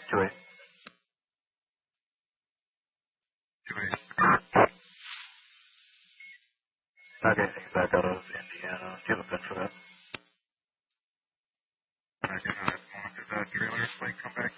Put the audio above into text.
2-8. 2-8. Not getting anything back out of Indiana. Do you have a pin for that? I do not. Did that trailer plane come back